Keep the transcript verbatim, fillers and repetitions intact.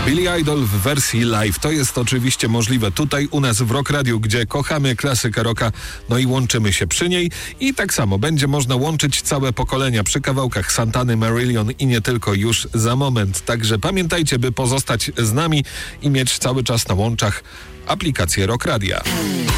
Billy Idol w wersji live. To jest oczywiście możliwe tutaj u nas w Rock Radio, gdzie kochamy klasykę rocka, no i łączymy się przy niej. I tak samo będzie można łączyć całe pokolenia przy kawałkach Santany, Marillion i nie tylko już za moment. Także pamiętajcie, by pozostać z nami i mieć cały czas na łączach aplikację Rock Radia.